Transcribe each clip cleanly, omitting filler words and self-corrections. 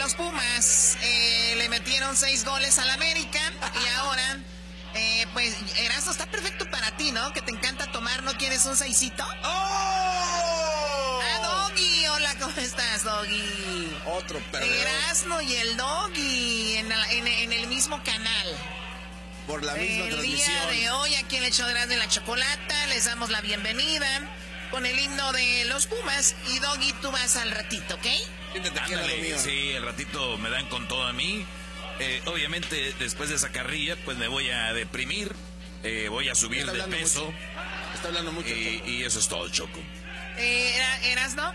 los Pumas le metieron 6 goles al América y ahora, pues, Erasmo, está perfecto para ti, ¿no? Que te encanta tomar, ¿no quieres un seisito? ¡Oh! ¡Ah, Doggy! Hola, ¿cómo estás, Doggy? Otro perdedor. Erasmo y el Doggy en el mismo canal. Por la misma transmisión. El día de hoy, aquí en el show de Erasmo y la Chocolata, les damos la bienvenida con el himno de los Pumas. Y Doggy, tú vas al ratito, ¿ok? Ándale, sí, el ratito me dan con todo a mí. Obviamente, después de esa carrilla, pues me voy a deprimir. Voy a subir de peso. Mucho. Está hablando mucho. Y eso es todo, Choco. ¿Erasmo?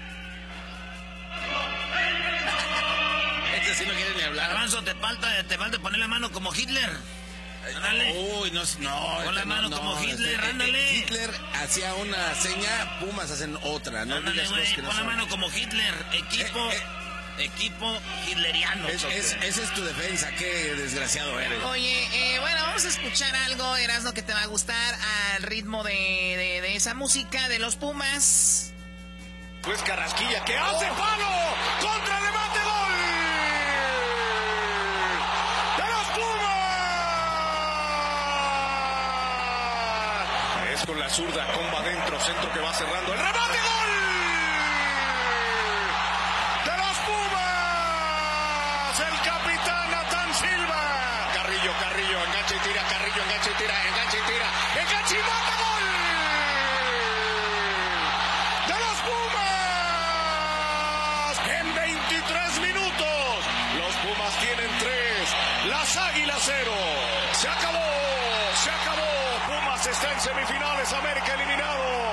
Este sí no quiere ni hablar. Garbanzo, te falta poner la mano como Hitler. Ándale. Uy, no. Con la mano como Hitler, ándale. Hitler hacía una seña, Pumas hacen otra. No ándale, digas cosas que no con la son. mano como Hitler. Equipo hitleriano. Esa es tu defensa, qué desgraciado eres. Oye, bueno, vamos a escuchar algo, Erasmo, que te va a gustar al ritmo de esa música de los Pumas. Pues Carrasquilla, que hace palo, contra remate, gol de los Pumas. Es con la zurda, comba adentro, centro que va cerrando, el remate, gol de los Pumas. El capitán Natán Silva. Carrillo, engancha y tira, Carrillo, engancha y tira, engancha y tira, engancha y mata, gol de los Pumas. En 23 minutos, los Pumas tienen 3, las Águilas 0. Se acabó. Pumas está en semifinales, América eliminado.